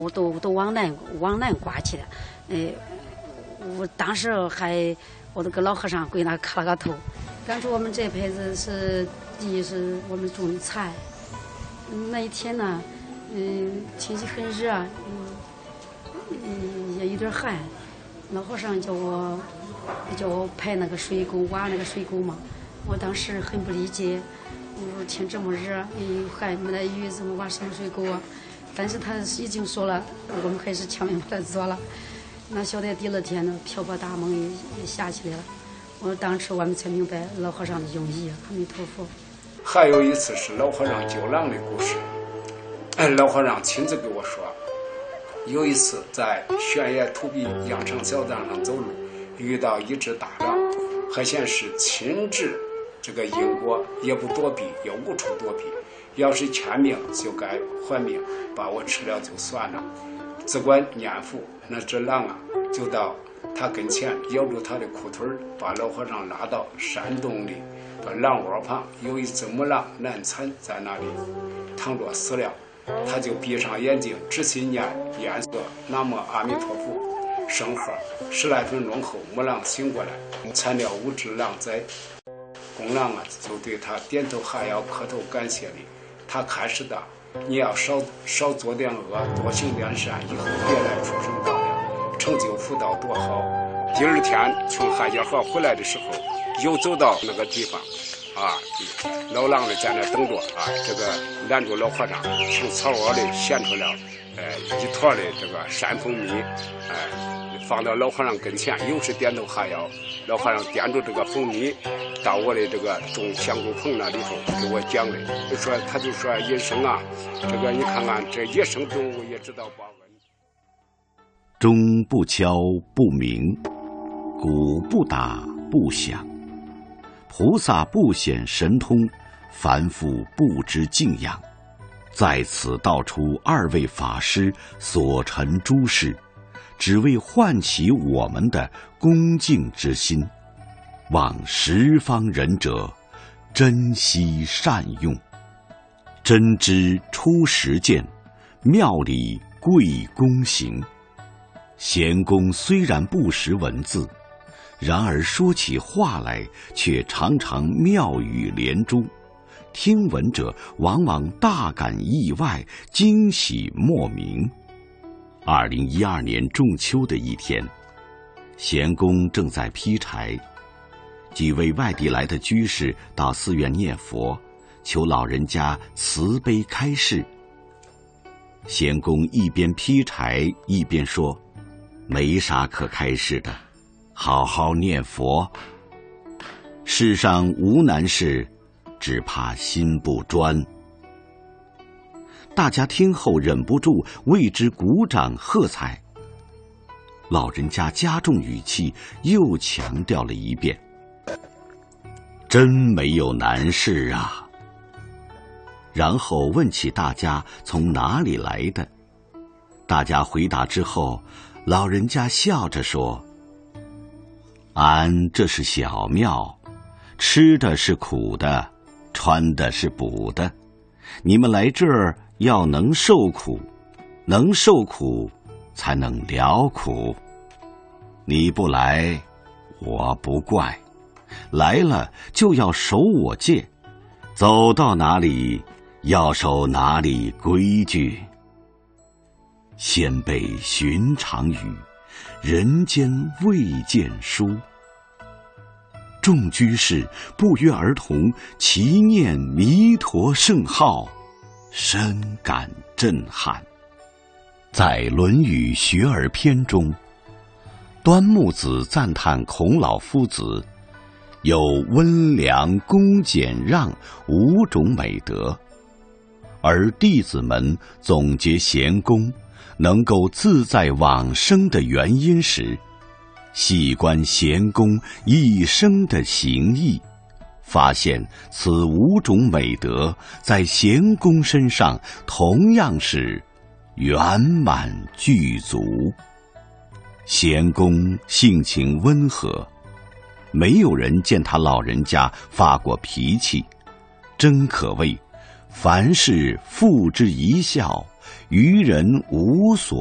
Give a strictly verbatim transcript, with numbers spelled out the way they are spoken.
我都都往南往南挂起来，哎，我当时还我那个老和尚跪那磕了个头。感触我们这辈子是第一是我们种的菜，那一天呢，嗯，天气很热，嗯，嗯也有点寒，老和尚叫我叫我排那个水沟挖那个水沟嘛，我当时很不理解，我说天这么热，哎还没来雨，怎么挖什么水沟啊？但是他已经说了，我们开始强行把它做了。那晓得第二天呢，瓢泼大梦也也下起来了。我当时我们才明白老和尚的用意，阿弥陀佛。 还有一次是老和尚救狼的故事，老和尚亲自给我说，有一次在悬崖土壁羊肠小道上走路，遇到一只大狼，还显示亲治这个因果，也不躲避，也无处躲避。要是欠命就该还命，把我吃了就算了。只管念佛，那只狼啊，就到他跟前咬住他的裤腿，把老和尚拉到山洞里，把狼窝旁有一只母狼难产在那里躺着死了。他就闭上眼睛，只心念念色南无阿弥陀佛圣号。十来分钟后，母狼醒过来，产了五只狼崽。公狼啊，就对他点头哈腰，磕头感谢礼。他开始的，你要少少做点恶，多行点善，以后别来畜生道了，成就福道多好。第二天从汉家河回来的时候，又走到那个地方，啊，老狼的在那等着啊，这个拦住老和尚，从草窝里衔出了，呃，一坨的这个山蜂蜜，哎、呃，放到老和尚跟前，又是点头哈腰。老和尚掂住这个蜂蜜，到我的这个种香菇棚那里头给我讲的，就说他就说医生啊，这个你看看这野生动物也知道报恩。 钟不敲不鸣，鼓不打不响，菩萨不显神通，凡夫不知敬仰。在此道出二位法师所陈诸事，只为唤起我们的恭敬之心，望十方仁者珍惜善用。真知出实践，妙理贵公行。贤公虽然不识文字，然而说起话来却常常妙语连珠，听闻者往往大感意外，惊喜莫名。二零一二年仲秋的一天，贤公正在劈柴，几位外地来的居士到寺院念佛，求老人家慈悲开示。贤公一边劈柴一边说，没啥可开示的，好好念佛。世上无难事，只怕心不专。大家听后忍不住为之鼓掌喝彩。老人家加重语气，又强调了一遍，真没有难事啊。然后问起大家从哪里来的，大家回答之后，老人家笑着说，俺这是小庙，吃的是苦的，穿的是补的，你们来这儿要能受苦，能受苦才能了苦。你不来，我不怪，来了就要守我戒，走到哪里要守哪里规矩。先辈寻常语，人间未见书。众居士不约而同齐念弥陀圣号，深感震撼。在《论语·学而篇》中，端木子赞叹孔老夫子有温良、恭、俭、让五种美德，而弟子们总结贤公能够自在往生的原因时，细观贤公一生的行义，发现此五种美德在贤公身上同样是圆满具足。贤公性情温和，没有人见他老人家发过脾气，真可谓凡事付之一笑， 渔人无所